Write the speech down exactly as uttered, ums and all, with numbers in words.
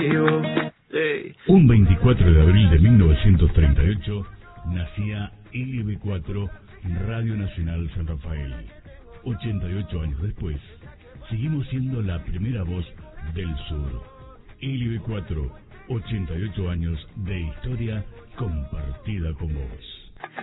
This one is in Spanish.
contigo. Hey. Un veinticuatro de abril de mil novecientos treinta y ocho nacía L B cuatro en Radio Nacional San Rafael. ochenta y ocho años después, seguimos siendo la primera voz del sur. L B cuatro, ochenta y ocho años de historia compartida con vos.